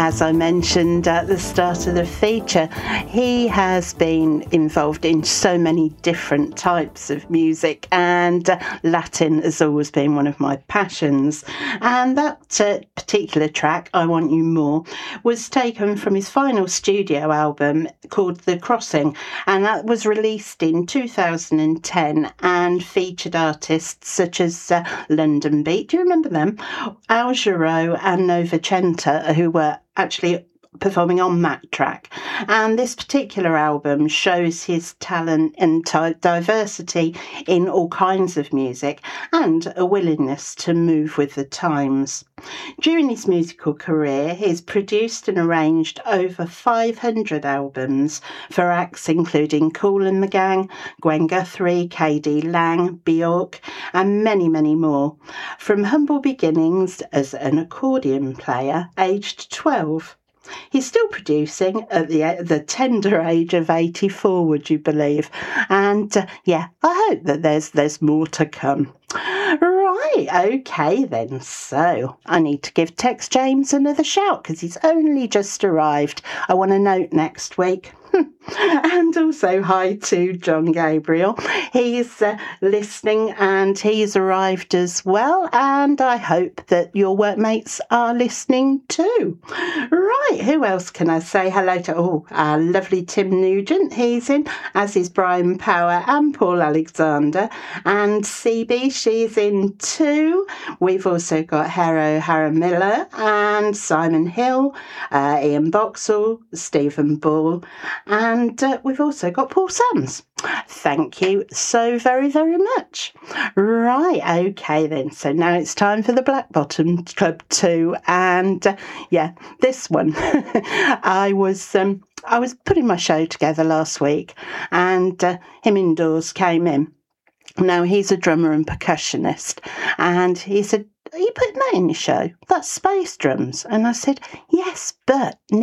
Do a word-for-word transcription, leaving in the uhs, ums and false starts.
As I mentioned at the start of the feature, he has been involved in so many different types of music, and uh, Latin has always been one of my passions. And that uh, particular track, I Want You More, was taken from his final studio album called The Crossing, and that was released in two thousand ten and featured artists such as uh, London Beat, do you remember them? Al Jarreau and Novecento, who were actually performing on that track. And this particular album shows his talent and t- diversity in all kinds of music and a willingness to move with the times. During his musical career, he's produced and arranged over five hundred albums for acts including Kool and the Gang, Gwen Guthrie, K D Lang, Bjork, and many, many more. From humble beginnings as an accordion player, aged twelve. He's still producing at the the tender age of eighty-four, would you believe? And uh, yeah, I hope that there's there's more to come. Right, okay then. So I need to give Tex James another shout because he's only just arrived. I want a note next week. And also hi to John Gabriel. He's uh, listening and he's arrived as well. And I hope that your workmates are listening too. Right, who else can I say hello to? Oh, our lovely Tim Nugent. He's in, as is Brian Power and Paul Alexander. And C B, she's in too. We've also got Hero Hara Miller and Simon Hill, uh, Ian Boxall, Stephen Ball. And uh, we've also got Paul Sams. Thank you so very, very much. Right, okay then. So now it's time for the Black Bottom Club two. And uh, yeah, this one, I was um, I was putting my show together last week, and uh, him indoors came in. Now, he's a drummer and percussionist, and he said, "Are you putting that in your show? That's space drums." And I said, "Yes, but